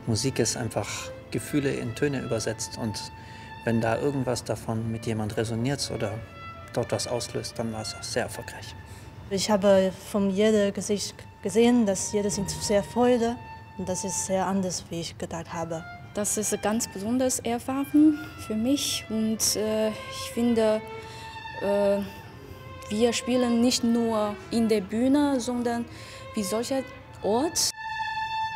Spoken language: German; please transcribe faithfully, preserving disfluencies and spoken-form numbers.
Musik ist einfach Gefühle in Töne übersetzt und wenn da irgendwas davon mit jemand resoniert oder dort was auslöst, dann war es auch sehr erfolgreich. Ich habe von jedem Gesicht gesehen, dass jeder sind sehr Freude und das ist sehr anders, wie ich gedacht habe. Das ist eine ganz besondere Erfahrung für mich und äh, ich finde, äh, wir spielen nicht nur in der Bühne, sondern wie solcher Ort,